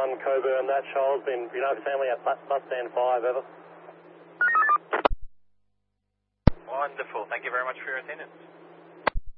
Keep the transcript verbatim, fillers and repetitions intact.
one Coburn, that child's been, you know, family at bus, bus stand five, over. Wonderful. Thank you very much for your attendance.